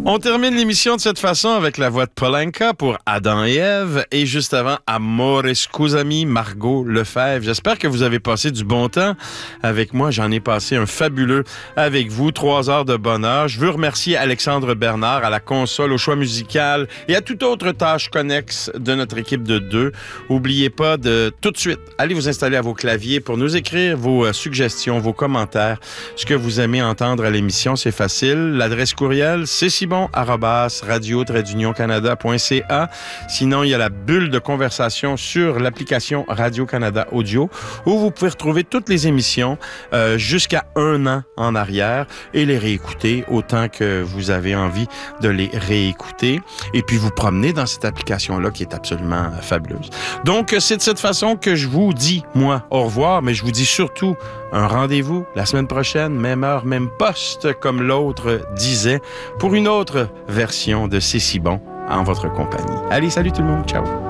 On termine l'émission de cette façon avec la voix de Polenka pour Adam et Ève et juste avant Amore Scusami, Margot Lefebvre. J'espère que vous avez passé du bon temps avec moi. J'en ai passé un fabuleux avec vous. 3 heures de bonheur. Je veux remercier Alexandre Bernard à la console, au choix musical et à toute autre tâche connexe de notre équipe de 2. Oubliez pas de tout de suite aller vous installer à vos claviers pour nous écrire vos suggestions, vos commentaires, ce que vous aimez entendre à l'émission. C'est facile. L'adresse courriel, c'est radio-canada.ca. Sinon, il y a la bulle de conversation sur l'application Radio-Canada Audio où vous pouvez retrouver toutes les émissions jusqu'à 1 an en arrière et les réécouter autant que vous avez envie de les réécouter. Et puis, vous promener dans cette application-là qui est absolument fabuleuse. Donc, c'est de cette façon que je vous dis, moi, au revoir, mais je vous dis surtout un rendez-vous la semaine prochaine, même heure, même poste, comme l'autre disait, pour une autre version de C'est si bon en votre compagnie. Allez, salut tout le monde, ciao!